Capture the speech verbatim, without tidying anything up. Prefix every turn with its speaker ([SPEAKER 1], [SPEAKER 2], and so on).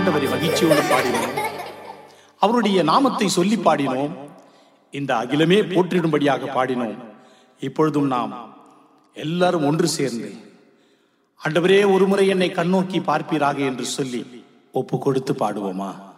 [SPEAKER 1] ஆண்டவரை மகிழ்ச்சியோடு பாடினோம். அவருடைய நாமத்தை சொல்லி பாடினோம். இந்த அகிலமே போற்றிடும்படியாக பாடினோம். இப்பொழுதும் நாம் எல்லாரும் ஒன்று சேர்ந்து ஆண்டவரே ஒருமுறை என்னை கண்ணோக்கி பார்ப்பீராக என்று சொல்லி ஒப்பு கொடுத்து பாடுவோமா?